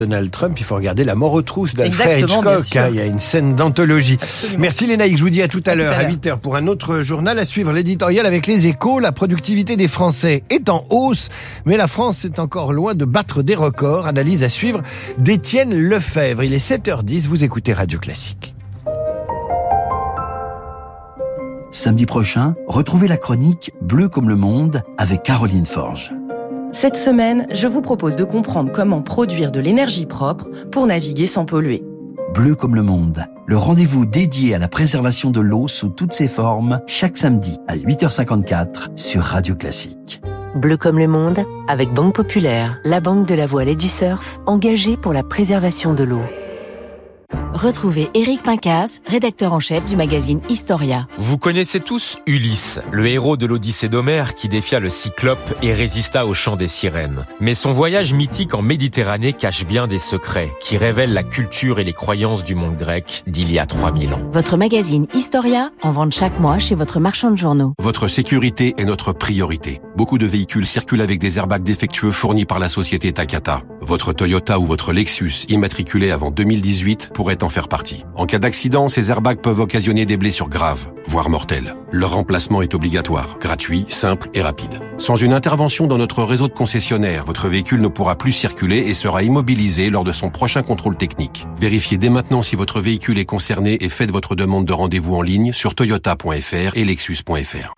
Donald Trump, il faut regarder La mort aux trousses d'Alfred Hitchcock. Il y a une scène d'anthologie. Absolument. Merci Lénaïque, je vous dis à tout à l'heure, à 8h pour un autre journal. À suivre l'éditorial avec les Échos. La productivité des Français est en hausse, mais la France est encore loin de battre des records. Analyse à suivre d'Étienne Lefebvre. Il est 7h10, vous écoutez Radio Classique. Samedi prochain, retrouvez la chronique Bleu comme le monde avec Caroline Forge. Cette semaine, je vous propose de comprendre comment produire de l'énergie propre pour naviguer sans polluer. Bleu comme le monde, le rendez-vous dédié à la préservation de l'eau sous toutes ses formes, chaque samedi à 8h54 sur Radio Classique. Bleu comme le monde, avec Banque Populaire, la banque de la voile et du surf, engagée pour la préservation de l'eau. Retrouvez Éric Pincas, rédacteur en chef du magazine Historia. Vous connaissez tous Ulysse, le héros de l'Odyssée d'Homère qui défia le Cyclope et résista au chant des sirènes. Mais son voyage mythique en Méditerranée cache bien des secrets qui révèlent la culture et les croyances du monde grec d'il y a 3000 ans. Votre magazine Historia, en vente chaque mois chez votre marchand de journaux. Votre sécurité est notre priorité. Beaucoup de véhicules circulent avec des airbags défectueux fournis par la société Takata. Votre Toyota ou votre Lexus, immatriculé avant 2018, pourrait en faire partie. En cas d'accident, ces airbags peuvent occasionner des blessures graves, voire mortelles. Leur remplacement est obligatoire, gratuit, simple et rapide. Sans une intervention dans notre réseau de concessionnaires, votre véhicule ne pourra plus circuler et sera immobilisé lors de son prochain contrôle technique. Vérifiez dès maintenant si votre véhicule est concerné et faites votre demande de rendez-vous en ligne sur toyota.fr et lexus.fr.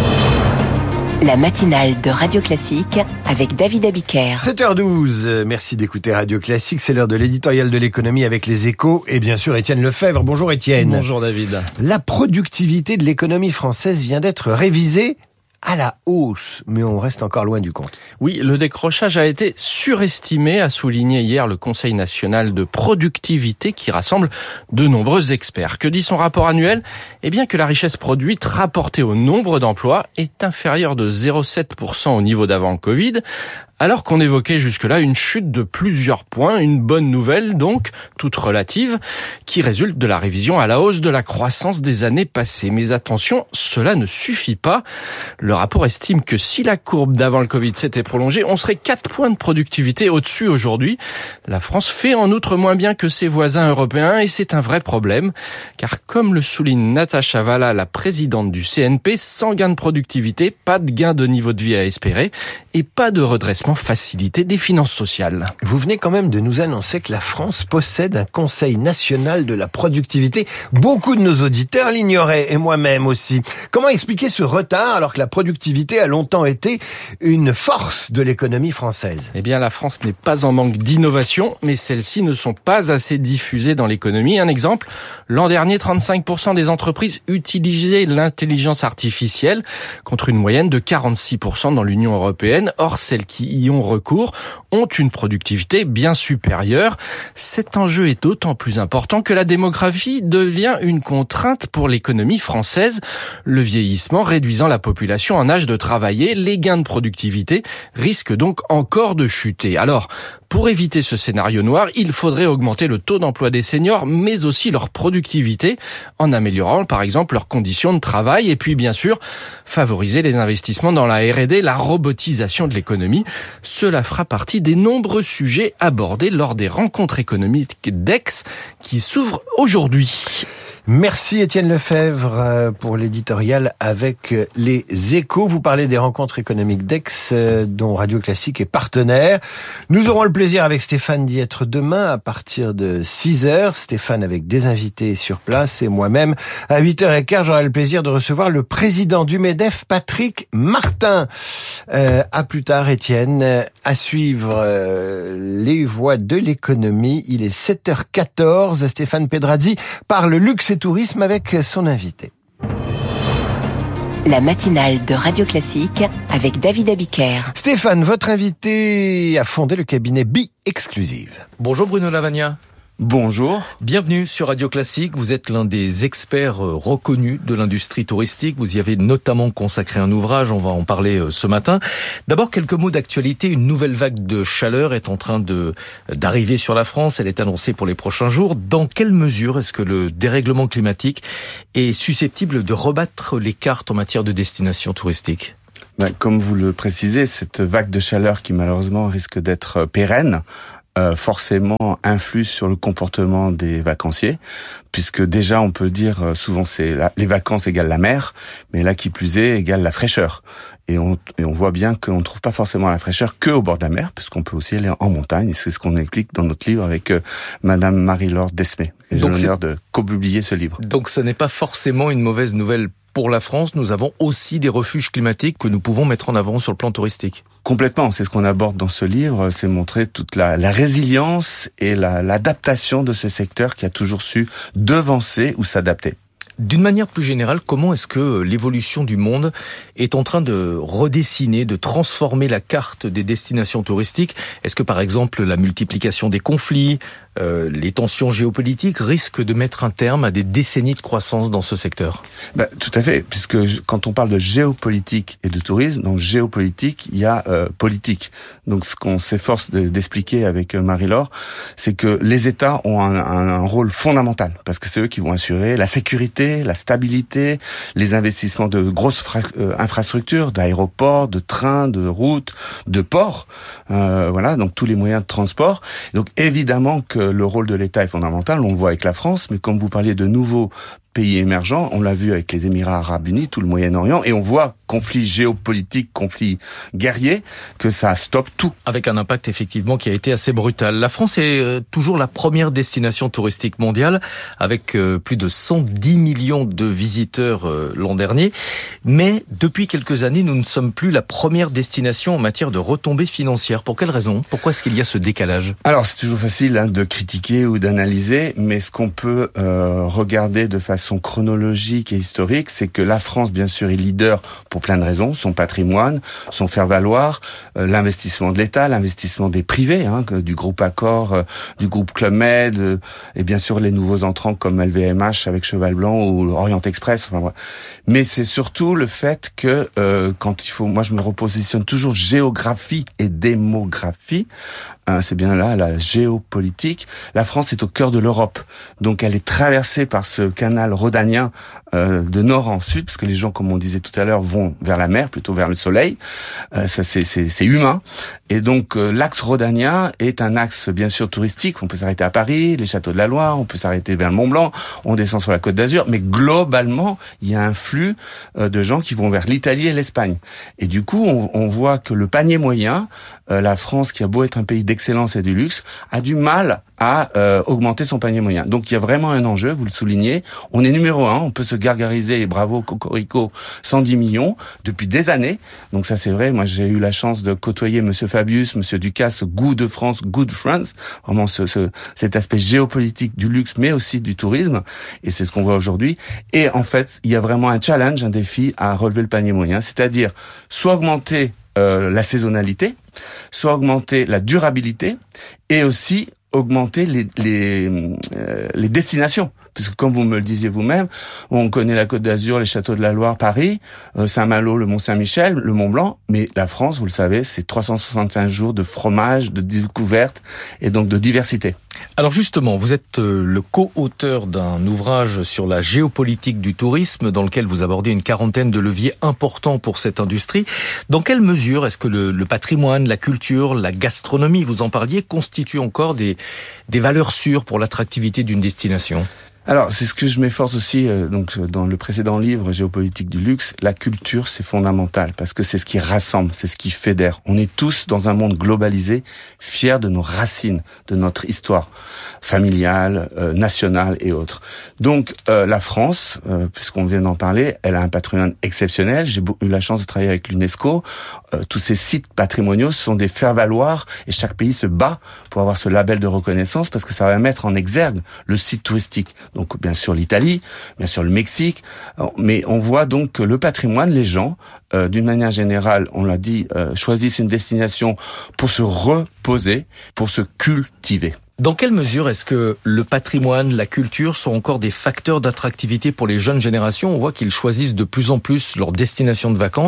La matinale de Radio Classique avec David Abiker. 7h12, merci d'écouter Radio Classique, c'est l'heure de l'éditorial de l'économie avec les Échos et bien sûr Étienne Lefebvre. Bonjour Étienne. Bonjour David. La productivité de l'économie française vient d'être révisée à la hausse, mais on reste encore loin du compte. Oui, le décrochage a été surestimé, a souligné hier le Conseil national de productivité qui rassemble de nombreux experts. Que dit son rapport annuel ? Eh bien que la richesse produite rapportée au nombre d'emplois est inférieure de 0,7% au niveau d'avant Covid, alors qu'on évoquait jusque-là une chute de plusieurs points, une bonne nouvelle donc, toute relative, qui résulte de la révision à la hausse de la croissance des années passées. Mais attention, cela ne suffit pas. Le rapport estime que si la courbe d'avant le Covid s'était prolongée, on serait 4 points de productivité au-dessus aujourd'hui. La France fait en outre moins bien que ses voisins européens et c'est un vrai problème, car comme le souligne Natacha Valla, la présidente du CNP, sans gain de productivité, pas de gain de niveau de vie à espérer et pas de redressement facilité des finances sociales. Vous venez quand même de nous annoncer que la France possède un Conseil national de la productivité. Beaucoup de nos auditeurs l'ignoraient, et moi-même aussi. Comment expliquer ce retard alors que la productivité a longtemps été une force de l'économie française ? Eh bien, la France n'est pas en manque d'innovation, mais celles-ci ne sont pas assez diffusées dans l'économie. Un exemple, l'an dernier, 35% des entreprises utilisaient l'intelligence artificielle, contre une moyenne de 46% dans l'Union européenne. Or, celles qui y ont recours ont une productivité bien supérieure. Cet enjeu est d'autant plus important que la démographie devient une contrainte pour l'économie française. Le vieillissement réduisant la population en âge de travailler, les gains de productivité risquent donc encore de chuter. Alors, pour éviter ce scénario noir, il faudrait augmenter le taux d'emploi des seniors, mais aussi leur productivité, en améliorant par exemple leurs conditions de travail, et puis bien sûr, favoriser les investissements dans la R&D, la robotisation de l'économie. Cela fera partie des nombreux sujets abordés lors des rencontres économiques d'Aix qui s'ouvrent aujourd'hui. Merci Étienne Lefebvre pour l'éditorial avec les Échos. Vous parlez des rencontres économiques d'Aix dont Radio Classique est partenaire. Nous aurons le plaisir avec Stéphane d'y être demain à partir de 6h. Stéphane avec des invités sur place et moi-même à 8h15. J'aurai le plaisir de recevoir le président du MEDEF, Patrick Martin. À plus tard Étienne. À suivre les voies de l'économie. Il est 7h14. Stéphane Pedrazzi parle luxe et tourisme avec son invité. La matinale de Radio Classique avec David Abiker. Stéphane, votre invité a fondé le cabinet Be Exclusive. Bonjour Bruno Lavagna. Bonjour. Bienvenue sur Radio Classique. Vous êtes l'un des experts reconnus de l'industrie touristique. Vous y avez notamment consacré un ouvrage. On va en parler ce matin. D'abord, quelques mots d'actualité. Une nouvelle vague de chaleur est en train d'arriver sur la France. Elle est annoncée pour les prochains jours. Dans quelle mesure est-ce que le dérèglement climatique est susceptible de rebattre les cartes en matière de destination touristique ? Comme vous le précisez, cette vague de chaleur qui malheureusement risque d'être pérenne forcément influe sur le comportement des vacanciers, puisque déjà on peut dire souvent les vacances égale la mer, mais là qui plus est égale la fraîcheur. Et on voit bien qu'on ne trouve pas forcément la fraîcheur que au bord de la mer, puisqu'on peut aussi aller en montagne. Et c'est ce qu'on explique dans notre livre avec Madame Marie-Laure Desmet. Et j'ai l'honneur de co-publier ce livre. Donc ce n'est pas forcément une mauvaise nouvelle pour la France. Nous avons aussi des refuges climatiques que nous pouvons mettre en avant sur le plan touristique. Complètement, c'est ce qu'on aborde dans ce livre, c'est montrer toute la résilience et l'adaptation de ce secteur qui a toujours su devancer ou s'adapter. D'une manière plus générale, comment est-ce que l'évolution du monde est en train de redessiner, de transformer la carte des destinations touristiques ? Est-ce que par exemple la multiplication des conflits, les tensions géopolitiques risquent de mettre un terme à des décennies de croissance dans ce secteur ? Tout à fait, puisque quand on parle de géopolitique et de tourisme, dans géopolitique, il y a politique. Donc ce qu'on s'efforce d'expliquer avec Marie-Laure, c'est que les États ont un rôle fondamental, parce que c'est eux qui vont assurer la sécurité, la stabilité, les investissements de grosses infrastructures, d'aéroports, de trains, de routes, de ports, voilà, donc tous les moyens de transport. Donc évidemment que le rôle de l'État est fondamental, on le voit avec la France, mais comme vous parliez de nouveaux pays émergents, on l'a vu avec les Émirats Arabes Unis, tout le Moyen-Orient, et on voit conflit géopolitique, conflit guerrier, que ça stoppe tout. Avec un impact effectivement qui a été assez brutal. La France est toujours la première destination touristique mondiale, avec plus de 110 millions de visiteurs l'an dernier. Mais depuis quelques années, nous ne sommes plus la première destination en matière de retombées financières. Pour quelle raison ? Pourquoi est-ce qu'il y a ce décalage ? Alors c'est toujours facile de critiquer ou d'analyser, mais ce qu'on peut regarder de façon chronologique et historique, c'est que la France, bien sûr, est leader pour plein de raisons, son patrimoine, son faire-valoir, l'investissement de l'État, l'investissement des privés, du groupe Accor, du groupe Club Med, et bien sûr les nouveaux entrants comme LVMH avec Cheval Blanc ou Orient Express. Enfin, voilà. Mais c'est surtout le fait que quand il faut, moi je me repositionne toujours géographie et démographie. C'est bien là la géopolitique. La France est au cœur de l'Europe, donc elle est traversée par ce canal rhodanien de nord en sud, parce que les gens, comme on disait tout à l'heure, vont vers la mer, plutôt vers le soleil. Ça c'est humain. Et donc l'axe rhodanien est un axe bien sûr touristique. On peut s'arrêter à Paris, les châteaux de la Loire, on peut s'arrêter vers le Mont Blanc, on descend sur la Côte d'Azur, mais globalement il y a un flux de gens qui vont vers l'Italie et l'Espagne. Et du coup on voit que le panier moyen, la France qui a beau être un pays d'excellence et du luxe, a du mal à augmenter son panier moyen. Donc il y a vraiment un enjeu, vous le soulignez. On est numéro 1, on peut se gargariser, bravo Cocorico, 110 millions depuis des années. Donc ça c'est vrai, moi j'ai eu la chance de côtoyer Monsieur Fabius, Monsieur Ducasse, Goût de France, Good France, vraiment cet aspect géopolitique du luxe mais aussi du tourisme, et c'est ce qu'on voit aujourd'hui. Et en fait, il y a vraiment un challenge, un défi à relever le panier moyen, c'est-à-dire soit augmenter la saisonnalité, soit augmenter la durabilité, et aussi augmenter les destinations. Puisque comme vous me le disiez vous-même, on connaît la Côte d'Azur, les châteaux de la Loire, Paris, Saint-Malo, le Mont-Saint-Michel, le Mont-Blanc, mais la France, vous le savez, c'est 365 jours de fromage, de découverte et donc de diversité. Alors justement, vous êtes le co-auteur d'un ouvrage sur la géopolitique du tourisme dans lequel vous abordez une quarantaine de leviers importants pour cette industrie. Dans quelle mesure est-ce que le patrimoine, la culture, la gastronomie, vous en parliez, constituent encore des valeurs sûres pour l'attractivité d'une destination ? Alors, c'est ce que je m'efforce aussi, donc dans le précédent livre, Géopolitique du luxe, la culture, c'est fondamental, parce que c'est ce qui rassemble, c'est ce qui fédère. On est tous dans un monde globalisé, fiers de nos racines, de notre histoire familiale, nationale et autres. Donc, la France, puisqu'on vient d'en parler, elle a un patrimoine exceptionnel. J'ai eu la chance de travailler avec l'UNESCO. Tous ces sites patrimoniaux sont des faire-valoir, et chaque pays se bat pour avoir ce label de reconnaissance, parce que ça va mettre en exergue le site touristique. Donc bien sûr l'Italie, bien sûr le Mexique, mais on voit donc que le patrimoine, les gens, d'une manière générale, on l'a dit, choisissent une destination pour se reposer, pour se cultiver. Dans quelle mesure est-ce que le patrimoine, la culture sont encore des facteurs d'attractivité pour les jeunes générations ? On voit qu'ils choisissent de plus en plus leur destination de vacances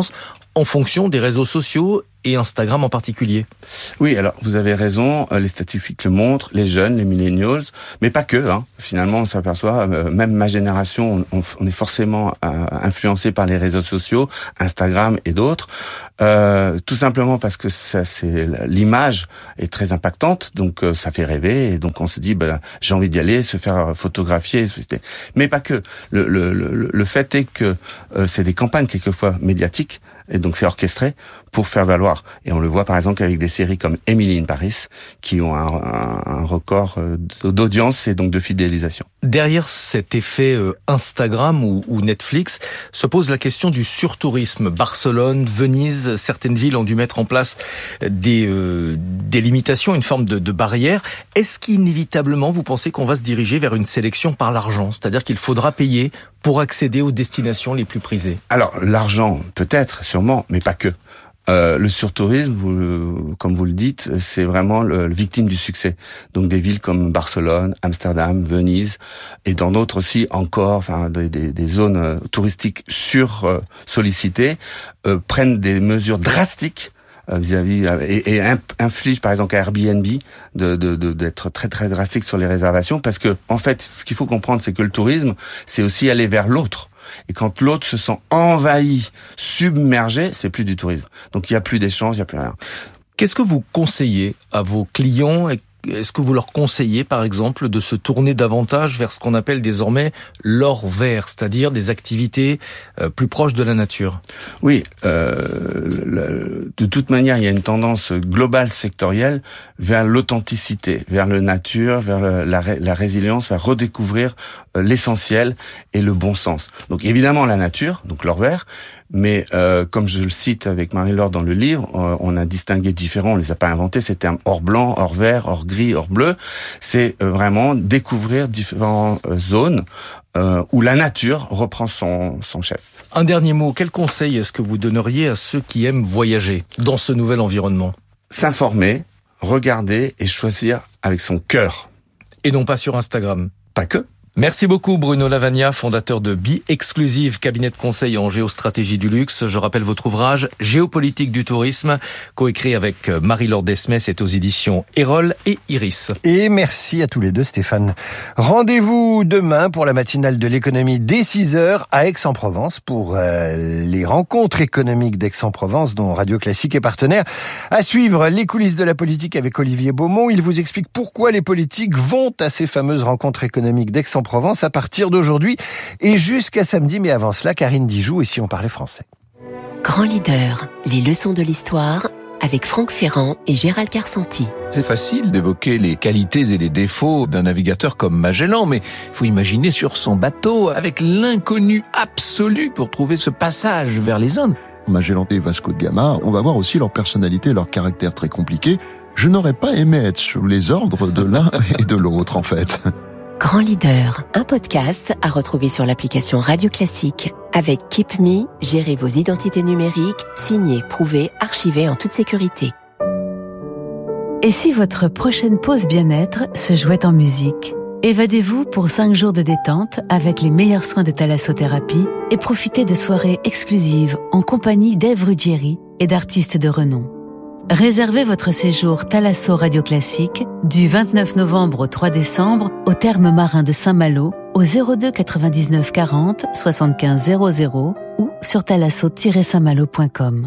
en fonction des réseaux sociaux et Instagram en particulier. Oui, alors vous avez raison, les statistiques le montrent, les jeunes, les millennials, mais pas que. Finalement, on s'aperçoit, même ma génération, on est forcément influencé par les réseaux sociaux, Instagram et d'autres, tout simplement parce que l'image est très impactante, donc ça fait rêver, et donc on se dit, j'ai envie d'y aller, se faire photographier, mais pas que. Le fait est que c'est des campagnes quelquefois médiatiques, et donc c'est orchestré pour faire valoir. Et on le voit par exemple avec des séries comme Emily in Paris, qui ont un record d'audience et donc de fidélisation. Derrière cet effet Instagram ou Netflix se pose la question du surtourisme. Barcelone, Venise, certaines villes ont dû mettre en place des limitations, une forme de barrière. Est-ce qu'inévitablement, vous pensez qu'on va se diriger vers une sélection par l'argent ? C'est-à-dire qu'il faudra payer pour accéder aux destinations les plus prisées ? Alors, l'argent, peut-être, sûrement, mais pas que. Le surtourisme, comme vous le dites, c'est vraiment le victime du succès. Donc des villes comme Barcelone, Amsterdam, Venise, et dans d'autres aussi encore, des zones touristiques sollicitées, prennent des mesures drastiques vis-à-vis et inflige par exemple à Airbnb d'être très très drastique sur les réservations, parce que en fait, ce qu'il faut comprendre, c'est que le tourisme, c'est aussi aller vers l'autre. Et quand l'autre se sent envahi, submergé, c'est plus du tourisme. Donc il y a plus d'échanges, il y a plus rien. Qu'est-ce que vous conseillez à vos clients ? Est-ce que vous leur conseillez, par exemple, de se tourner davantage vers ce qu'on appelle désormais l'or vert, c'est-à-dire des activités plus proches de la nature ? Oui, de toute manière, il y a une tendance globale sectorielle vers l'authenticité, vers la nature, vers la résilience, vers redécouvrir l'essentiel et le bon sens. Donc évidemment la nature, donc l'or vert, mais comme je le cite avec Marie-Laure dans le livre, on a distingué différents, on les a pas inventés, ces termes or blanc, or vert, or gris, or bleu. C'est vraiment découvrir différentes zones où la nature reprend son chef. Un dernier mot, quel conseil est-ce que vous donneriez à ceux qui aiment voyager dans ce nouvel environnement ? S'informer, regarder et choisir avec son cœur. Et non pas sur Instagram. Pas que. Merci beaucoup Bruno Lavagna, fondateur de Be Exclusive, cabinet de conseil en géostratégie du luxe. Je rappelle votre ouvrage Géopolitique du tourisme, coécrit avec Marie-Laure Desmet, c'est aux éditions Erol et Iris. Et merci à tous les deux Stéphane. Rendez-vous demain pour la matinale de l'économie dès 6h à Aix-en-Provence pour les rencontres économiques d'Aix-en-Provence dont Radio Classique est partenaire. À suivre les coulisses de la politique avec Olivier Beaumont. Il vous explique pourquoi les politiques vont à ces fameuses rencontres économiques d'Aix-en-Provence à partir d'aujourd'hui et jusqu'à samedi. Mais avant cela, Karine Dijoux, et si on parlait français. Grand Leader, les leçons de l'histoire avec Franck Ferrand et Gérald Carsanti. C'est facile d'évoquer les qualités et les défauts d'un navigateur comme Magellan, mais il faut imaginer sur son bateau avec l'inconnu absolu pour trouver ce passage vers les Indes. Magellan et Vasco de Gama, on va voir aussi leur personnalité, leur caractère très compliqué. Je n'aurais pas aimé être sous les ordres de l'un et de l'autre, en fait. Grand Leader, un podcast à retrouver sur l'application Radio Classique. Avec Keep Me, gérez vos identités numériques, signez, prouvez, archivez en toute sécurité. Et si votre prochaine pause bien-être se jouait en musique ? Évadez-vous pour 5 jours de détente avec les meilleurs soins de thalassothérapie et profitez de soirées exclusives en compagnie d'Ève Ruggieri et d'artistes de renom. Réservez votre séjour Thalasso Radio Classique du 29 novembre au 3 décembre au terme marin de Saint-Malo au 02 99 40 75 00 ou sur thalasso-saintmalo.com.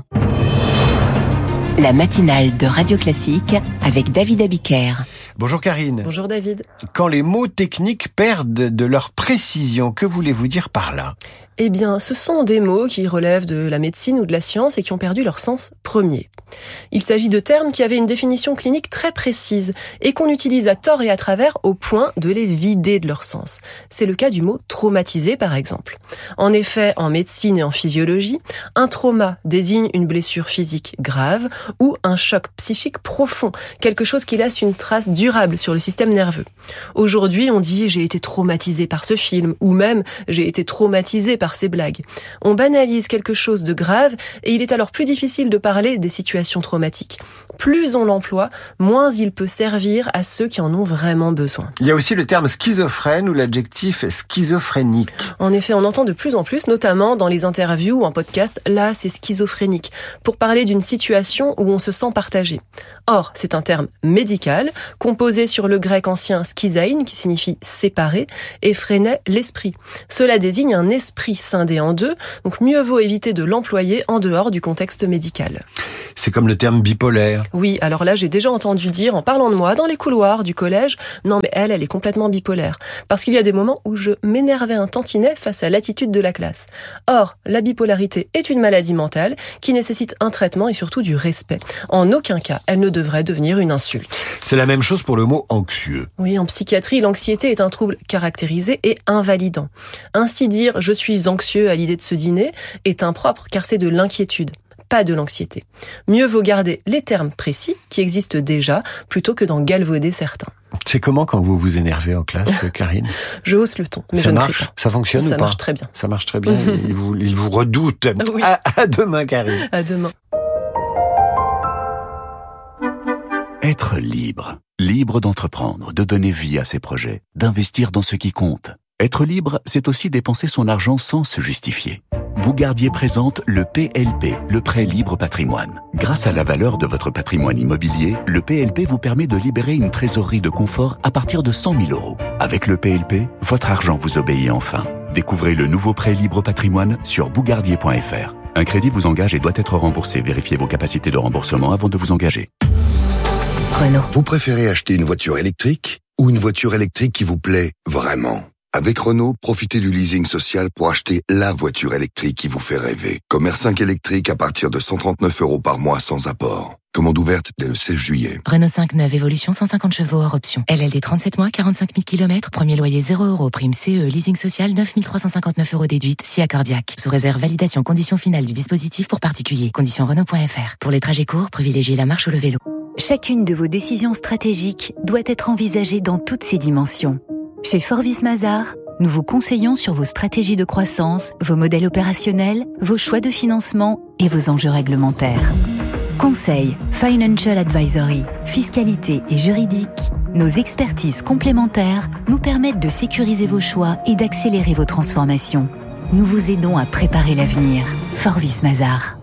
La matinale de Radio Classique avec David Abiker. Bonjour Karine. Bonjour David. Quand les mots techniques perdent de leur précision, que voulez-vous dire par là ? Eh bien, ce sont des mots qui relèvent de la médecine ou de la science et qui ont perdu leur sens premier. Il s'agit de termes qui avaient une définition clinique très précise et qu'on utilise à tort et à travers au point de les vider de leur sens. C'est le cas du mot traumatisé par exemple. En effet, en médecine et en physiologie, un trauma désigne une blessure physique grave ou un choc psychique profond, quelque chose qui laisse une trace durable sur le système nerveux. Aujourd'hui, on dit « j'ai été traumatisé par ce film » ou même « j'ai été traumatisé par par ses blagues. On banalise quelque chose de grave et il est alors plus difficile de parler des situations traumatiques. Plus on l'emploie, moins il peut servir à ceux qui en ont vraiment besoin. Il y a aussi le terme schizophrène ou l'adjectif schizophrénique. En effet, on entend de plus en plus, notamment dans les interviews ou en podcast, là c'est schizophrénique, pour parler d'une situation où on se sent partagé. Or, c'est un terme médical, composé sur le grec ancien schizein, qui signifie séparer, et phréné, l'esprit. Cela désigne un esprit scindé en deux, donc mieux vaut éviter de l'employer en dehors du contexte médical. C'est comme le terme bipolaire. Oui, alors là, j'ai déjà entendu dire, en parlant de moi, dans les couloirs du collège, non mais elle est complètement bipolaire. Parce qu'il y a des moments où je m'énervais un tantinet face à l'attitude de la classe. Or, la bipolarité est une maladie mentale qui nécessite un traitement et surtout du respect. En aucun cas, elle ne devrait devenir une insulte. C'est la même chose pour le mot anxieux. Oui, en psychiatrie, l'anxiété est un trouble caractérisé et invalidant. Ainsi dire « je suis anxieux à l'idée de ce dîner » est impropre car c'est de l'inquiétude, pas de l'anxiété. Mieux vaut garder les termes précis qui existent déjà plutôt que d'en galvauder certains. C'est comment quand vous vous énervez en classe, Karine? Je hausse le ton, mais ça je marche, ne crie pas. Ça fonctionne ou pas? Ça marche très bien. Ça marche très bien, il vous redoute. Oui. À demain, Karine. À demain. Être libre. Libre d'entreprendre, de donner vie à ses projets, d'investir dans ce qui compte. Être libre, c'est aussi dépenser son argent sans se justifier. Bougardier présente le PLP, le prêt libre patrimoine. Grâce à la valeur de votre patrimoine immobilier, le PLP vous permet de libérer une trésorerie de confort à partir de 100 000 €. Avec le PLP, votre argent vous obéit enfin. Découvrez le nouveau prêt libre patrimoine sur bougardier.fr. Un crédit vous engage et doit être remboursé. Vérifiez vos capacités de remboursement avant de vous engager. Renault. Vous préférez acheter une voiture électrique ou une voiture électrique qui vous plaît vraiment? Avec Renault, profitez du leasing social pour acheter la voiture électrique qui vous fait rêver. Comme R5 électrique à partir de 139 € par mois sans apport. Commande ouverte dès le 16 juillet. Renault 5 neuve, évolution 150 chevaux hors option. LLD 37 mois, 45 000 km, premier loyer 0 €, prime CE, leasing social 9 359 € déduite, si accordiaque. Sous réserve validation conditions finales du dispositif pour particuliers. Conditions Renault.fr. Pour les trajets courts, privilégiez la marche ou le vélo. Chacune de vos décisions stratégiques doit être envisagée dans toutes ses dimensions. Chez Forvis Mazars, nous vous conseillons sur vos stratégies de croissance, vos modèles opérationnels, vos choix de financement et vos enjeux réglementaires. Conseil, Financial Advisory, fiscalité et juridique, nos expertises complémentaires nous permettent de sécuriser vos choix et d'accélérer vos transformations. Nous vous aidons à préparer l'avenir. Forvis Mazars.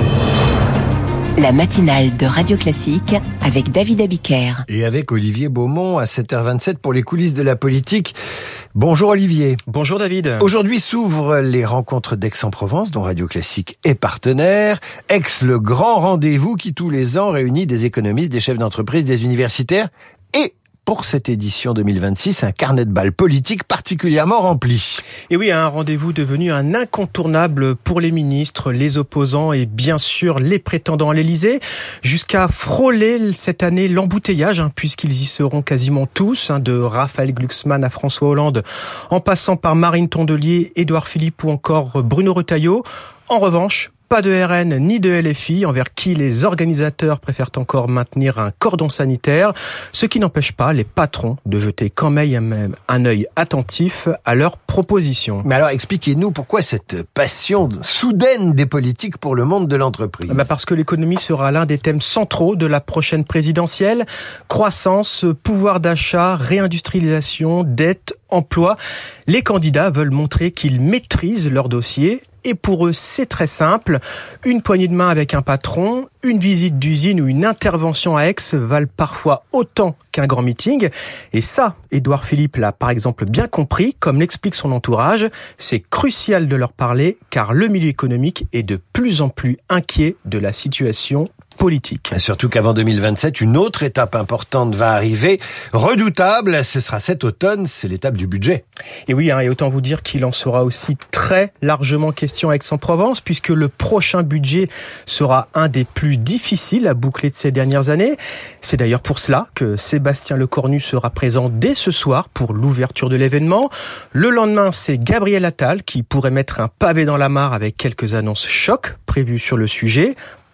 La matinale de Radio Classique avec David Abiker. Et avec Olivier Beaumont à 7h27 pour les coulisses de la politique. Bonjour Olivier. Bonjour David. Aujourd'hui s'ouvrent les rencontres d'Aix-en-Provence dont Radio Classique est partenaire. Aix, le grand rendez-vous qui tous les ans réunit des économistes, des chefs d'entreprise, des universitaires et pour cette édition 2026, un carnet de balles politique particulièrement rempli. Et oui, un rendez-vous devenu un incontournable pour les ministres, les opposants et bien sûr les prétendants à l'Élysée, jusqu'à frôler cette année l'embouteillage, puisqu'ils y seront quasiment tous, de Raphaël Glucksmann à François Hollande, en passant par Marine Tondelier, Édouard Philippe ou encore Bruno Retailleau. En revanche, pas de RN ni de LFI, envers qui les organisateurs préfèrent encore maintenir un cordon sanitaire, ce qui n'empêche pas les patrons de jeter quand même un œil attentif à leurs propositions. Mais alors expliquez-nous pourquoi cette passion soudaine des politiques pour le monde de l'entreprise. Parce que l'économie sera l'un des thèmes centraux de la prochaine présidentielle. Croissance, pouvoir d'achat, réindustrialisation, dette, emploi. Les candidats veulent montrer qu'ils maîtrisent leur dossier. Et pour eux, c'est très simple. Une poignée de main avec un patron, une visite d'usine ou une intervention à Aix valent parfois autant qu'un grand meeting. Et ça, Édouard Philippe l'a par exemple bien compris, comme l'explique son entourage. C'est crucial de leur parler car le milieu économique est de plus en plus inquiet de la situation politique. Surtout qu'avant 2027, une autre étape importante va arriver, redoutable, ce sera cet automne, c'est l'étape du budget. Et oui, et autant vous dire qu'il en sera aussi très largement question à Aix-en-Provence, puisque le prochain budget sera un des plus difficiles à boucler de ces dernières années. C'est d'ailleurs pour cela que Sébastien Lecornu sera présent dès ce soir pour l'ouverture de l'événement. Le lendemain, c'est Gabriel Attal qui pourrait mettre un pavé dans la mare avec quelques annonces chocs prévues sur le sujet.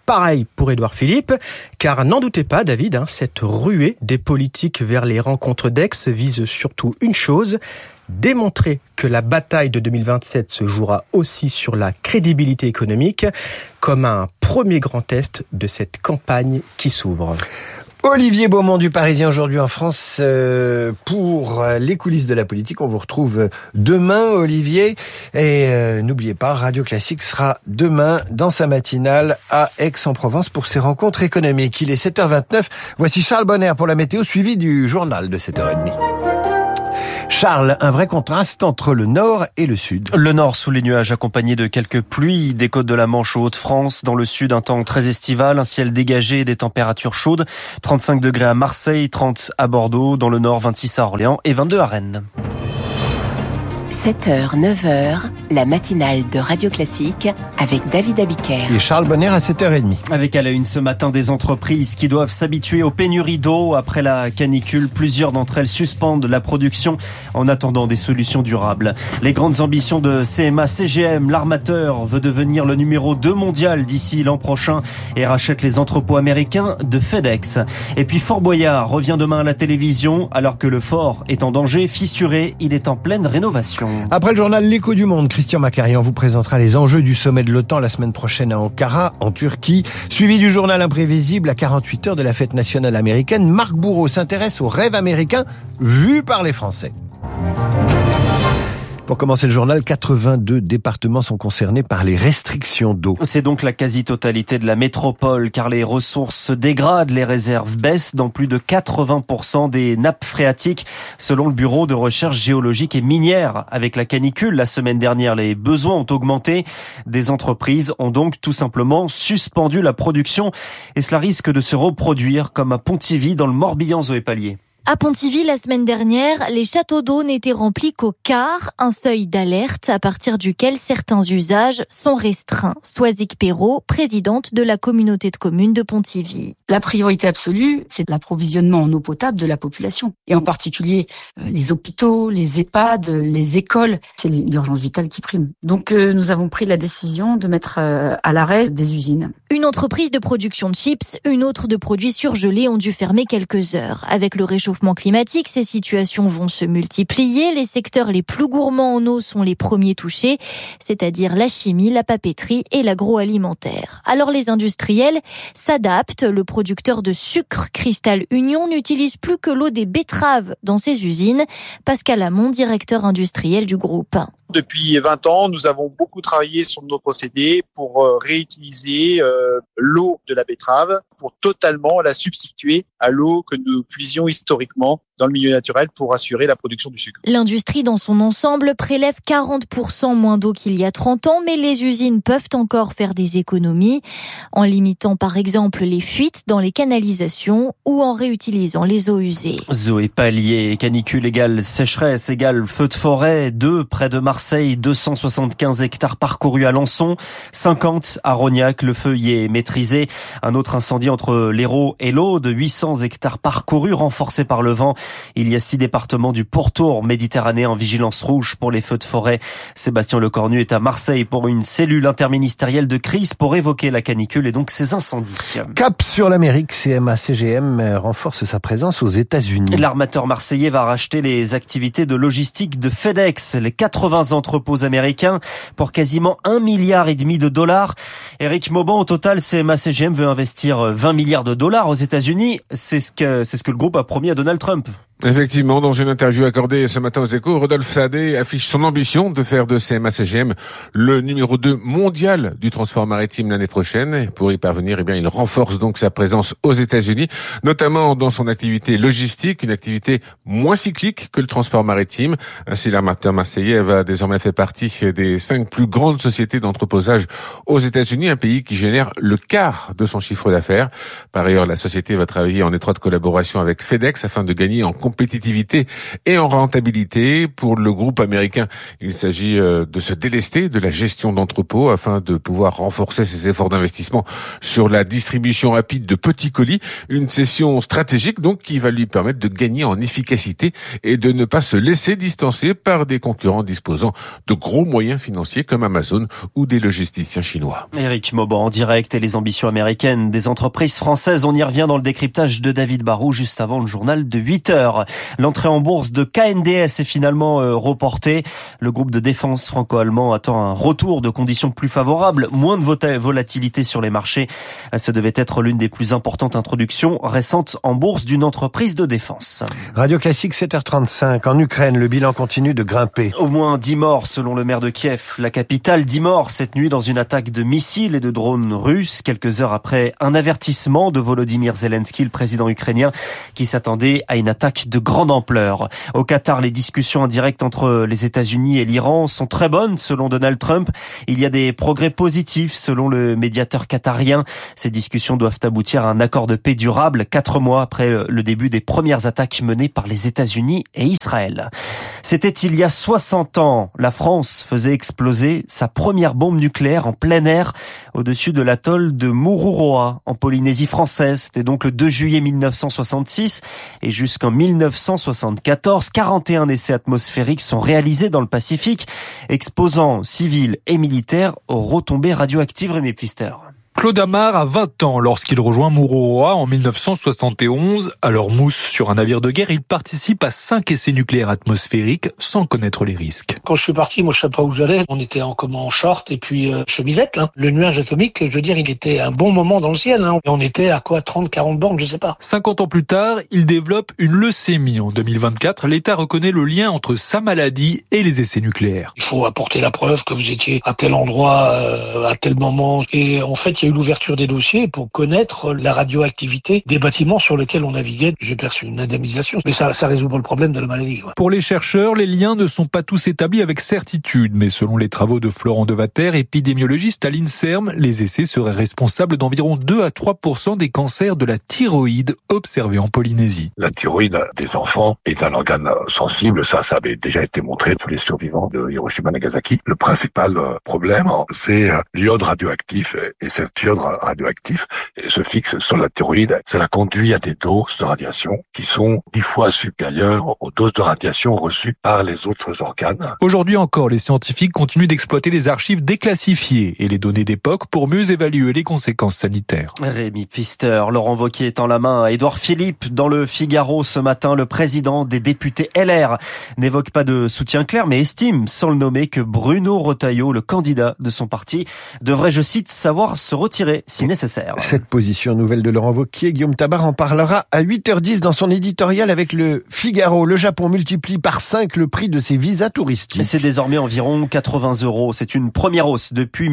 Pareil pour Édouard Philippe, car n'en doutez pas, David, cette ruée des politiques vers les rencontres d'Aix vise surtout une chose, démontrer que la bataille de 2027 se jouera aussi sur la crédibilité économique, comme un premier grand test de cette campagne qui s'ouvre. Olivier Beaumont du Parisien aujourd'hui en France pour les coulisses de la politique. On vous retrouve demain, Olivier. Et n'oubliez pas, Radio Classique sera demain dans sa matinale à Aix-en-Provence pour ses rencontres économiques. Il est 7h29. Voici Charles Bonner pour la météo, suivi du journal de 7h30. Charles, un vrai contraste entre le nord et le sud. Le nord sous les nuages accompagné de quelques pluies des côtes de la Manche aux Hauts-de-France. Dans le sud, un temps très estival, un ciel dégagé et des températures chaudes. 35 degrés à Marseille, 30 à Bordeaux. Dans le nord, 26 à Orléans et 22 à Rennes. 7h, 9h, la matinale de Radio Classique avec David Abiker. Et Charles Bonner à 7h30. Avec à la une ce matin des entreprises qui doivent s'habituer aux pénuries d'eau. Après la canicule, plusieurs d'entre elles suspendent la production en attendant des solutions durables. Les grandes ambitions de CMA-CGM, l'armateur veut devenir le numéro 2 mondial d'ici l'an prochain et rachète les entrepôts américains de FedEx. Et puis Fort Boyard revient demain à la télévision alors que le fort est en danger, fissuré, il est en pleine rénovation. Après le journal L'Écho du Monde, Christian Macarian vous présentera les enjeux du sommet de l'OTAN la semaine prochaine à Ankara, en Turquie. Suivi du journal imprévisible à 48 heures de la fête nationale américaine, Marc Bourreau s'intéresse aux rêves américains vus par les Français. Pour commencer le journal, 82 départements sont concernés par les restrictions d'eau. C'est donc la quasi-totalité de la métropole, car les ressources se dégradent, les réserves baissent dans plus de 80% des nappes phréatiques, selon le Bureau de recherche géologique et minière. Avec la canicule, la semaine dernière, les besoins ont augmenté. Des entreprises ont donc tout simplement suspendu la production, et cela risque de se reproduire, comme à Pontivy, dans le Morbihan, Zoé Pallier. À Pontivy, la semaine dernière, les châteaux d'eau n'étaient remplis qu'au quart, un seuil d'alerte à partir duquel certains usages sont restreints. Soisic Perrault, présidente de la communauté de communes de Pontivy. La priorité absolue, c'est l'approvisionnement en eau potable de la population. Et en particulier, les hôpitaux, les EHPAD, les écoles. C'est l'urgence vitale qui prime. Donc, nous avons pris la décision de mettre à l'arrêt des usines. Une entreprise de production de chips, une autre de produits surgelés ont dû fermer quelques heures. Avec le réchauffement climatique, ces situations vont se multiplier. Les secteurs les plus gourmands en eau sont les premiers touchés, c'est-à-dire la chimie, la papeterie et l'agroalimentaire. Alors les industriels s'adaptent. Le producteur de sucre Cristal Union n'utilise plus que l'eau des betteraves dans ses usines. Pascal Hamon, directeur industriel du groupe. Depuis 20 ans, nous avons beaucoup travaillé sur nos procédés pour réutiliser l'eau de la betterave pour totalement la substituer à l'eau que nous puisions historiquement dans le milieu naturel pour assurer la production du sucre. L'industrie dans son ensemble prélève 40% moins d'eau qu'il y a 30 ans, mais les usines peuvent encore faire des économies en limitant par exemple les fuites dans les canalisations ou en réutilisant les eaux usées. Zoé Pallier, canicule égale sécheresse égale feu de forêt, 2 près de Marseille, 275 hectares parcourus à Lançon, 50 à Rognac, le feu y est maîtrisé. Un autre incendie entre l'Hérault et l'Aude, 800 hectares parcourus renforcés par le vent. Il y a 6 départements du pourtour méditerranéen en vigilance rouge pour les feux de forêt. Sébastien Lecornu est à Marseille pour une cellule interministérielle de crise pour évoquer la canicule et donc ses incendies. Cap sur l'Amérique, CMA-CGM renforce sa présence aux États-Unis. L'armateur marseillais va racheter les activités de logistique de FedEx, les 80 entrepôts américains, pour quasiment 1,5 milliard de dollars. Éric Mauban, au total, CMA-CGM veut investir 20 milliards de dollars aux États-Unis. C'est ce que le groupe a promis à Donald Trump. Effectivement, dans une interview accordée ce matin aux Échos, Rodolphe Saadé affiche son ambition de faire de CMA-CGM le numéro 2 mondial du transport maritime l'année prochaine. Et pour y parvenir, il renforce donc sa présence aux États-Unis, notamment dans son activité logistique, une activité moins cyclique que le transport maritime. Ainsi, l'armateur marseillais va désormais faire partie des 5 plus grandes sociétés d'entreposage aux États-Unis, un pays qui génère le quart de son chiffre d'affaires. Par ailleurs, la société va travailler en étroite collaboration avec FedEx afin de gagner en compétitivité compétitivité et en rentabilité. Pour le groupe américain, il s'agit de se délester de la gestion d'entrepôts afin de pouvoir renforcer ses efforts d'investissement sur la distribution rapide de petits colis. Une cession stratégique donc qui va lui permettre de gagner en efficacité et de ne pas se laisser distancer par des concurrents disposant de gros moyens financiers comme Amazon ou des logisticiens chinois. Éric Mauban en direct et les ambitions américaines des entreprises françaises. On y revient dans le décryptage de David Barrault juste avant le journal de 8h. L'entrée en bourse de KNDS est finalement reportée. Le groupe de défense franco-allemand attend un retour de conditions plus favorables, moins de volatilité sur les marchés. Ce devait être l'une des plus importantes introductions récentes en bourse d'une entreprise de défense. Radio Classique 7h35. En Ukraine, le bilan continue de grimper. Au moins 10 morts selon le maire de Kiev, la capitale. 10 morts cette nuit dans une attaque de missiles et de drones russes, quelques heures après un avertissement de Volodymyr Zelensky, le président ukrainien, qui s'attendait à une attaque de grande ampleur. Au Qatar, les discussions en direct entre les États-Unis et l'Iran sont très bonnes selon Donald Trump. Il y a des progrès positifs selon le médiateur qatarien. Ces discussions doivent aboutir à un accord de paix durable 4 mois après le début des premières attaques menées par les États-Unis et Israël. C'était il y a 60 ans. La France faisait exploser sa première bombe nucléaire en plein air au-dessus de l'atoll de Mururoa en Polynésie française. C'était donc le 2 juillet 1966 et jusqu'en 1974, 41 essais atmosphériques sont réalisés dans le Pacifique, exposant civils et militaires aux retombées radioactives. Rémi Pfister. Claude Amar a 20 ans lorsqu'il rejoint Mururoa en 1971. Alors mousse sur un navire de guerre, il participe à 5 essais nucléaires atmosphériques sans connaître les risques. Quand je suis parti, moi je savais pas où j'allais. On était en short et puis chemisette. Là. Le nuage atomique, je veux dire, il était un bon moment dans le ciel. Hein. Et on était à quoi 30-40 bornes, je sais pas. 50 ans plus tard, il développe une leucémie. En 2024, l'État reconnaît le lien entre sa maladie et les essais nucléaires. Il faut apporter la preuve que vous étiez à tel endroit, à tel moment. Et en fait, il y a eu l'ouverture des dossiers pour connaître la radioactivité des bâtiments sur lesquels on naviguait. J'ai perçu une indemnisation, mais ça résout pas le problème de la maladie. Quoi. Pour les chercheurs, les liens ne sont pas tous établis avec certitude, mais selon les travaux de Florent Devater, épidémiologiste à l'INSERM, les essais seraient responsables d'environ 2 à 3% des cancers de la thyroïde observés en Polynésie. La thyroïde des enfants est un organe sensible, ça avait déjà été montré pour les survivants de Hiroshima Nagasaki. Le principal problème, c'est l'iode radioactif, et cet iode radioactif se fixe sur la thyroïde. Cela conduit à des doses de radiation qui sont 10 fois supérieures aux doses de radiation reçues par les autres organes. Aujourd'hui encore, les scientifiques continuent d'exploiter les archives déclassifiées et les données d'époque pour mieux évaluer les conséquences sanitaires. Rémi Pfister, Laurent Wauquiez tend la main à Édouard Philippe. Dans le Figaro ce matin, le président des députés LR n'évoque pas de soutien clair, mais estime, sans le nommer, que Bruno Retailleau, le candidat de son parti, devrait, je cite, savoir se retirer si nécessaire. Cette position nouvelle de Laurent Wauquiez, Guillaume Tabar en parlera à 8h10 dans son éditorial avec le Figaro. Le Japon multiplie par 5 le prix de ses visas touristiques. C'est désormais environ 80 €. C'est une première hausse depuis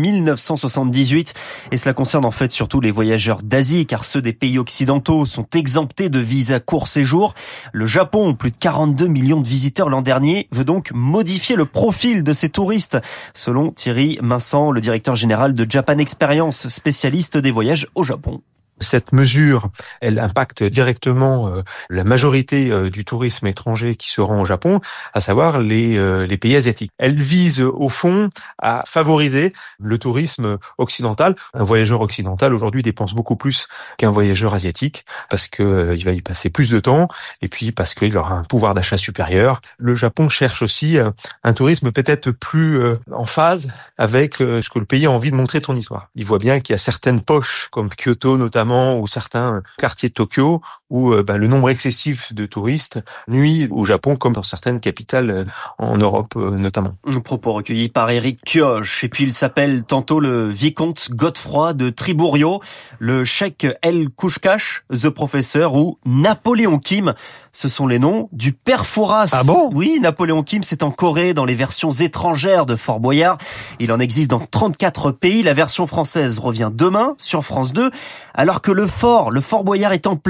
1978 et cela concerne en fait surtout les voyageurs d'Asie car ceux des pays occidentaux sont exemptés de visas court séjour. Le Japon, plus de 42 millions de visiteurs l'an dernier, veut donc modifier le profil de ces touristes, selon Thierry Vincent, le directeur général de Japan Experience, spécialiste des voyages au Japon. Cette mesure, elle impacte directement la majorité du tourisme étranger qui se rend au Japon, à savoir les pays asiatiques. Elle vise au fond à favoriser le tourisme occidental. Un voyageur occidental aujourd'hui dépense beaucoup plus qu'un voyageur asiatique parce que il va y passer plus de temps et puis parce qu'il aura un pouvoir d'achat supérieur. Le Japon cherche aussi un tourisme peut-être plus en phase avec ce que le pays a envie de montrer de son histoire. Il voit bien qu'il y a certaines poches comme Kyoto notamment ou certains quartiers de Tokyo où le nombre excessif de touristes nuit au Japon comme dans certaines capitales en Europe notamment. Propos recueillis par Éric Kioch. Et puis il s'appelle tantôt le vicomte Godefroy de Tribourio, le cheikh El Kouchkash, The Professor ou Napoléon Kim. Ce sont les noms du père Fouras. Ah bon? Oui, Napoléon Kim, c'est en Corée dans les versions étrangères de Fort Boyard. Il en existe dans 34 pays. La version française revient demain sur France 2, alors que le Fort Boyard est en pleine rénovation.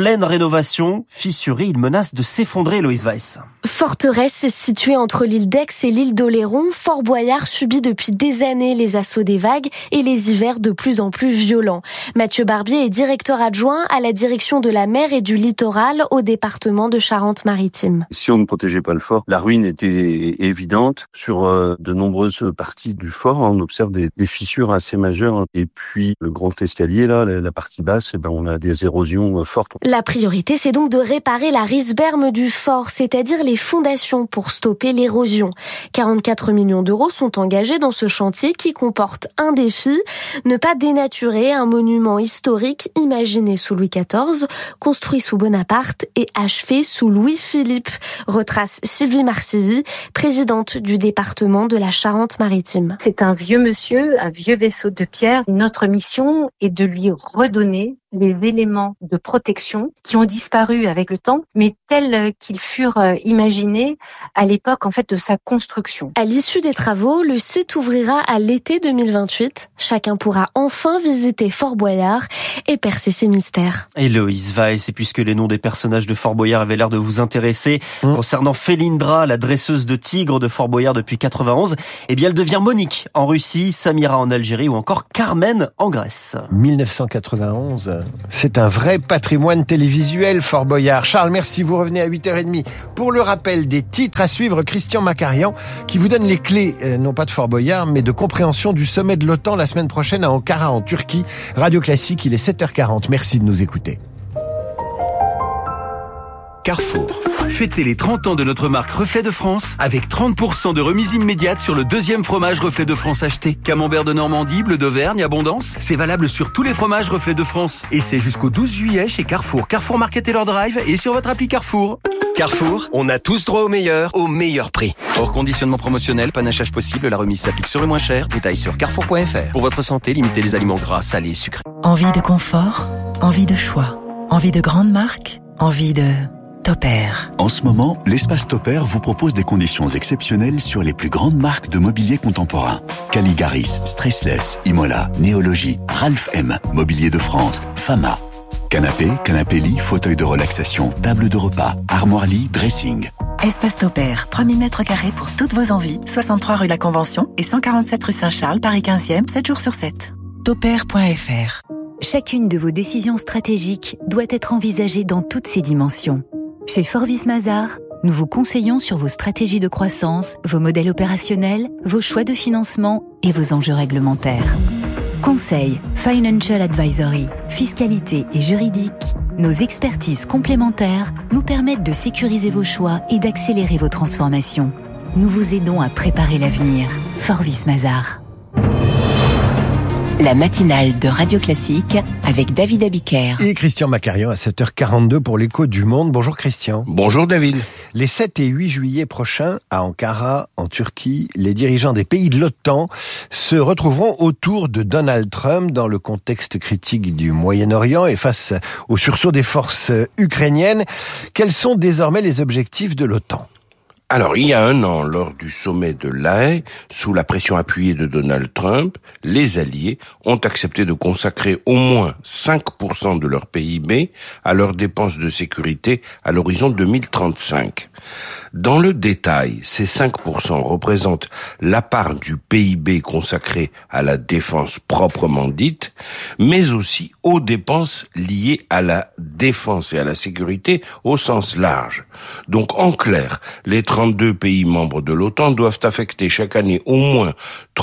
d'innovation. Fissuré, il menace de s'effondrer, Loïs Weiss. Forteresse située entre l'île d'Aix et l'île d'Oléron, Fort Boyard subit depuis des années les assauts des vagues et les hivers de plus en plus violents. Mathieu Barbier est directeur adjoint à la direction de la mer et du littoral au département de Charente-Maritime. Si on ne protégeait pas le fort, la ruine était évidente. Sur de nombreuses parties du fort, on observe des fissures assez majeures. Et puis le grand escalier, là, la partie basse, on a des érosions fortes. La priorité, c'est donc de réparer la risberme du fort, c'est-à-dire les fondations pour stopper l'érosion. 44 millions d'euros sont engagés dans ce chantier qui comporte un défi, ne pas dénaturer un monument historique imaginé sous Louis XIV, construit sous Bonaparte et achevé sous Louis-Philippe, retrace Sylvie Marcilly, présidente du département de la Charente-Maritime. C'est un vieux monsieur, un vieux vaisseau de pierre. Notre mission est de lui redonner les éléments de protection qui ont disparu avec le temps, mais tels qu'ils furent imaginés à l'époque en fait de sa construction. À l'issue des travaux, le site ouvrira à l'été 2028. Chacun pourra enfin visiter Fort Boyard et percer ses mystères. Et Loïs Weiss, et puisque les noms des personnages de Fort Boyard avaient l'air de vous intéresser, concernant Félindra, la dresseuse de tigres de Fort Boyard depuis 91, eh bien elle devient Monique en Russie, Samira en Algérie ou encore Carmen en Grèce. 1991. C'est un vrai patrimoine télévisuel, Fort Boyard. Charles, merci. Vous revenez à 8h30 pour le rappel des titres à suivre. Christian Macarian qui vous donne les clés, non pas de Fort Boyard, mais de compréhension du sommet de l'OTAN la semaine prochaine à Ankara en Turquie. Radio Classique, il est 7h40. Merci de nous écouter. Carrefour. Fêtez les 30 ans de notre marque Reflet de France avec 30% de remise immédiate sur le deuxième fromage Reflet de France acheté. Camembert de Normandie, Bleu d'Auvergne, Abondance, c'est valable sur tous les fromages Reflet de France. Et c'est jusqu'au 12 juillet chez Carrefour, Carrefour Market et leur drive et sur votre appli Carrefour. Carrefour, on a tous droit au meilleur prix. Hors conditionnement promotionnel, panachage possible, la remise s'applique sur le moins cher. Détails sur carrefour.fr. Pour votre santé, limitez les aliments gras, salés, sucrés. Envie de confort, envie de choix, envie de grandes marques, envie de... Topair. En ce moment, l'espace Topair vous propose des conditions exceptionnelles sur les plus grandes marques de mobilier contemporain. Caligaris, Stressless, Imola, Néologie, Ralph M, Mobilier de France, Fama. Canapé-lit, fauteuil de relaxation, table de repas, armoire-lit, dressing. Espace Topair, 3000 m² pour toutes vos envies. 63 rue La Convention et 147 rue Saint-Charles, Paris 15e, 7 jours sur 7. Topair.fr. Chacune de vos décisions stratégiques doit être envisagée dans toutes ses dimensions. Chez Forvis Mazars, nous vous conseillons sur vos stratégies de croissance, vos modèles opérationnels, vos choix de financement et vos enjeux réglementaires. Conseil, Financial Advisory, fiscalité et juridique, nos expertises complémentaires nous permettent de sécuriser vos choix et d'accélérer vos transformations. Nous vous aidons à préparer l'avenir. Forvis Mazars. La matinale de Radio Classique avec David Abiker. Et Christian Macarian à 7h42 pour l'écho du monde. Bonjour Christian. Bonjour David. Les 7 et 8 juillet prochains, à Ankara, en Turquie, les dirigeants des pays de l'OTAN se retrouveront autour de Donald Trump dans le contexte critique du Moyen-Orient et face au sursaut des forces ukrainiennes. Quels sont désormais les objectifs de l'OTAN ? Alors, il y a un an, lors du sommet de La Haye, sous la pression appuyée de Donald Trump, les alliés ont accepté de consacrer au moins 5% de leur PIB à leurs dépenses de sécurité à l'horizon 2035. Dans le détail, ces 5% représentent la part du PIB consacrée à la défense proprement dite, mais aussi aux dépenses liées à la défense et à la sécurité au sens large. Donc, en clair, les 32 pays membres de l'OTAN doivent affecter chaque année au moins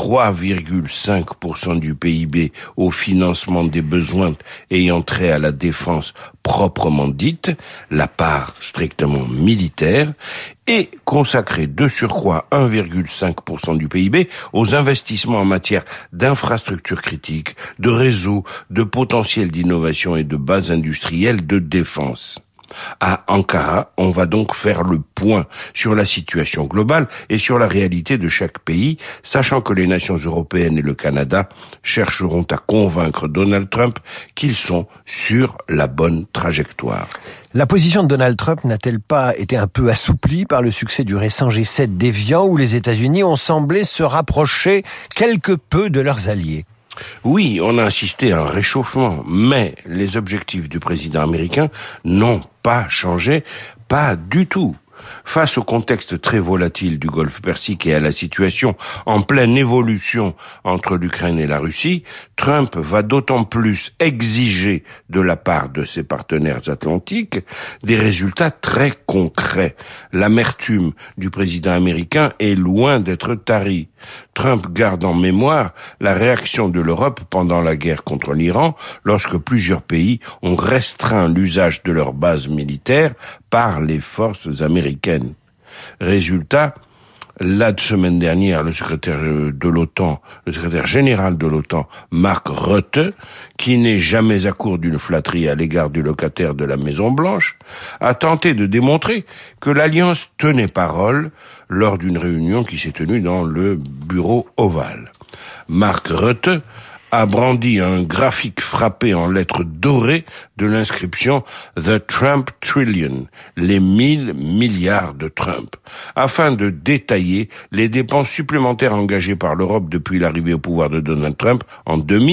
3,5% du PIB au financement des besoins ayant trait à la défense proprement dite, la part strictement militaire, et consacrer de surcroît 1,5% du PIB aux investissements en matière d'infrastructures critiques, de réseaux, de potentiel d'innovation et de bases industrielles de défense. À Ankara, on va donc faire le point sur la situation globale et sur la réalité de chaque pays, sachant que les nations européennes et le Canada chercheront à convaincre Donald Trump qu'ils sont sur la bonne trajectoire. La position de Donald Trump n'a-t-elle pas été un peu assouplie par le succès du récent G7 d'Évian où les États-Unis ont semblé se rapprocher quelque peu de leurs alliés ? Oui, on a assisté à un réchauffement, mais les objectifs du président américain n'ont pas changé, pas du tout. Face au contexte très volatile du Golfe Persique et à la situation en pleine évolution entre l'Ukraine et la Russie, Trump va d'autant plus exiger de la part de ses partenaires atlantiques des résultats très concrets. L'amertume du président américain est loin d'être tarie. Trump garde en mémoire la réaction de l'Europe pendant la guerre contre l'Iran, lorsque plusieurs pays ont restreint l'usage de leurs bases militaires par les forces américaines. Résultat, la semaine dernière, le secrétaire général de l'OTAN, Mark Rutte, qui n'est jamais à court d'une flatterie à l'égard du locataire de la Maison-Blanche, a tenté de démontrer que l'Alliance tenait parole lors d'une réunion qui s'est tenue dans le bureau ovale. Mark Rutte a brandi un graphique frappé en lettres dorées de l'inscription « The Trump Trillion », les 1000 milliards de Trump, afin de détailler les dépenses supplémentaires engagées par l'Europe depuis l'arrivée au pouvoir de Donald Trump en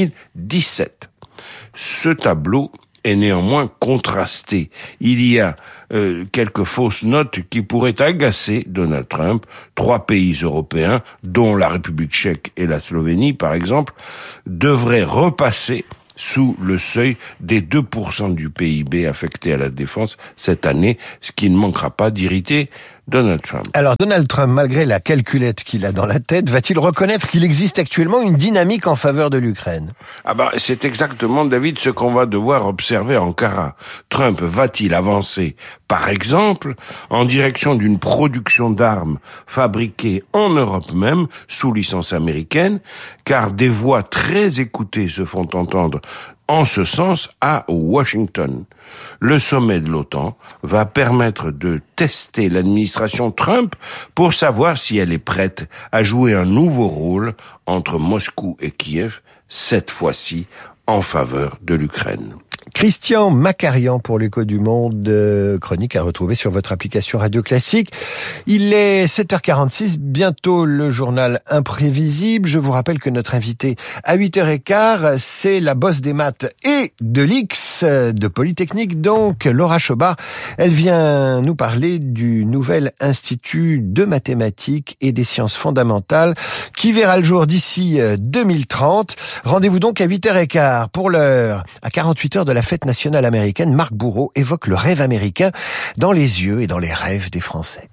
2017. Ce tableau est néanmoins contrasté. Il y a quelques fausses notes qui pourraient agacer Donald Trump. 3 pays européens, dont la République tchèque et la Slovénie par exemple, devraient repasser sous le seuil des 2% du PIB affecté à la défense cette année, ce qui ne manquera pas d'irriter Donald Trump. Alors Donald Trump, malgré la calculette qu'il a dans la tête, va-t-il reconnaître qu'il existe actuellement une dynamique en faveur de l'Ukraine ? C'est exactement, David, ce qu'on va devoir observer à Ankara. Trump va-t-il avancer, par exemple, en direction d'une production d'armes fabriquées en Europe même, sous licence américaine, car des voix très écoutées se font entendre en ce sens à Washington. Le sommet de l'OTAN va permettre de tester l'administration Trump pour savoir si elle est prête à jouer un nouveau rôle entre Moscou et Kiev, cette fois-ci en faveur de l'Ukraine. Christian Macarian pour l'Écho du Monde, chronique à retrouver sur votre application Radio Classique. Il est 7h46, bientôt le journal imprévisible. Je vous rappelle que notre invité à 8h15, c'est la bosse des maths et de l'X de Polytechnique, donc Laura Chobard. Elle vient nous parler du nouvel Institut de mathématiques et des sciences fondamentales qui verra le jour d'ici 2030. Rendez-vous donc à 8h15. Pour l'heure, à 48 heures de la fête nationale américaine, Marc Bourreau évoque le rêve américain dans les yeux et dans les rêves des Français.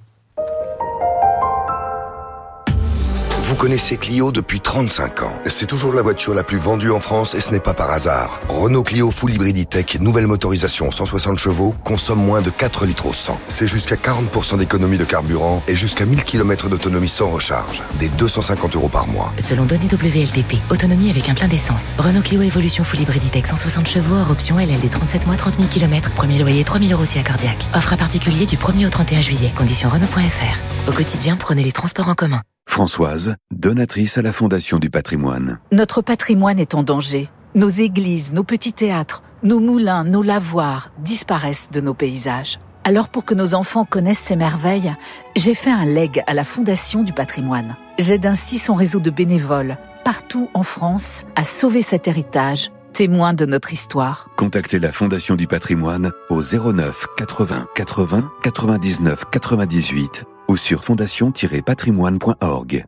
Vous connaissez Clio depuis 35 ans. C'est toujours la voiture la plus vendue en France et ce n'est pas par hasard. Renault Clio Full Hybrid E-Tech, nouvelle motorisation 160 chevaux, consomme moins de 4 litres au 100. C'est jusqu'à 40% d'économie de carburant et jusqu'à 1000 km d'autonomie sans recharge. Des 250 € par mois. Selon données WLTP, autonomie avec un plein d'essence. Renault Clio Evolution Full Hybrid E-Tech 160 chevaux, hors option LLD 37 mois, 30 000 km. Premier loyer 3 000 € si accordiaque. Offre à particulier du 1er au 31 juillet. Conditions Renault.fr. Au quotidien, prenez les transports en commun. Françoise, donatrice à la Fondation du patrimoine. Notre patrimoine est en danger. Nos églises, nos petits théâtres, nos moulins, nos lavoirs disparaissent de nos paysages. Alors pour que nos enfants connaissent ces merveilles, j'ai fait un leg à la Fondation du patrimoine. J'aide ainsi son réseau de bénévoles, partout en France, à sauver cet héritage, témoin de notre histoire. Contactez la Fondation du patrimoine au 09 80 80 99 98 ou sur fondation-patrimoine.org.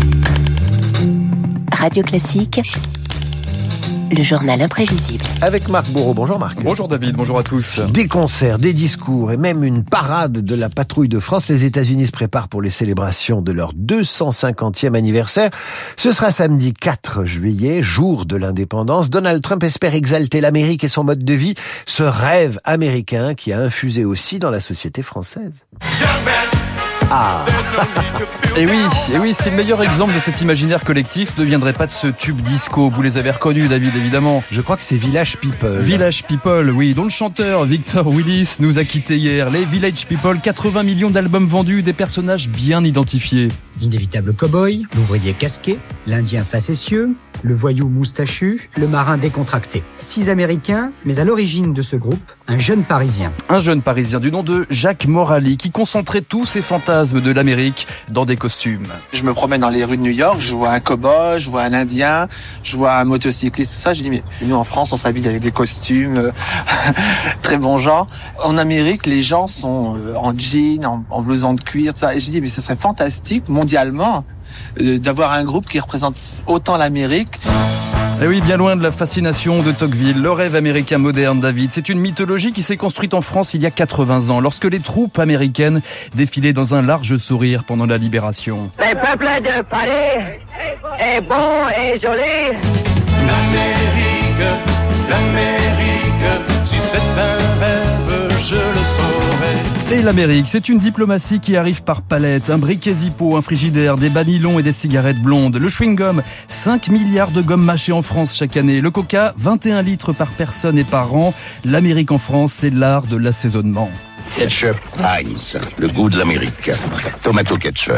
Radio Classique, le journal imprévisible. Avec Marc Bourreau. Bonjour Marc. Bonjour David, bonjour à tous. Des concerts, des discours et même une parade de la patrouille de France. Les États-Unis se préparent pour les célébrations de leur 250e anniversaire. Ce sera samedi 4 juillet, jour de l'indépendance. Donald Trump espère exalter l'Amérique et son mode de vie, ce rêve américain qui a infusé aussi dans la société française. Ah. Et oui, si le meilleur exemple de cet imaginaire collectif ne viendrait pas de ce tube disco. Vous les avez reconnus, David, évidemment. Je crois que c'est Village People. Village People, oui, dont le chanteur Victor Willis nous a quittés hier. Les Village People, 80 millions d'albums vendus, des personnages bien identifiés. L'inévitable cow-boy, l'ouvrier casqué, l'Indien facétieux, le voyou moustachu, le marin décontracté. 6 Américains, mais à l'origine de ce groupe, un jeune Parisien. Un jeune Parisien du nom de Jacques Morali qui concentrait tous ses fantasmes de l'Amérique dans des costumes. Je me promène dans les rues de New York, je vois un cow-boy, je vois un Indien, je vois un motocycliste, tout ça. Je dis mais nous en France on s'habille avec des costumes très bon genre. En Amérique les gens sont en jean, en blouson de cuir, tout ça. Et je dis mais ce serait fantastique mondialement d'avoir un groupe qui représente autant l'Amérique. Et oui, bien loin de la fascination de Tocqueville, le rêve américain moderne, David, c'est une mythologie qui s'est construite en France il y a 80 ans, lorsque les troupes américaines défilaient dans un large sourire pendant la Libération. Le peuple de Paris est bon et joli. L'Amérique, si c'est un rêve, je le saurais. Et l'Amérique, c'est une diplomatie qui arrive par palette, un briquet Zippo, un frigidaire, des banylons et des cigarettes blondes. Le chewing-gum, 5 milliards de gommes mâchées en France chaque année. Le coca, 21 litres par personne et par an. L'Amérique en France, c'est l'art de l'assaisonnement. Ketchup Heinz, le goût de l'Amérique. Tomato ketchup.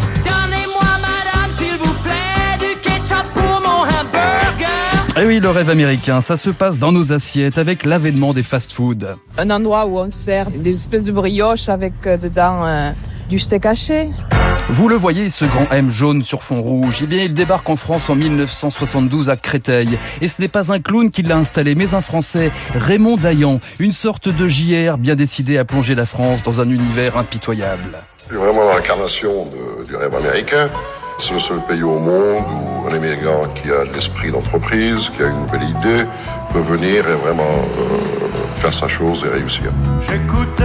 Et oui, le rêve américain, ça se passe dans nos assiettes avec l'avènement des fast-foods. Un endroit où on sert des espèces de brioches avec dedans du steak haché. Vous le voyez, ce grand M jaune sur fond rouge, eh bien, il débarque en France en 1972 à Créteil. Et ce n'est pas un clown qui l'a installé, mais un Français, Raymond Dayan, une sorte de JR bien décidé à plonger la France dans un univers impitoyable. C'est vraiment l'incarnation du rêve américain. C'est le seul pays au monde où un immigrant qui a de l'esprit d'entreprise, qui a une nouvelle idée, peut venir et vraiment faire sa chose et réussir.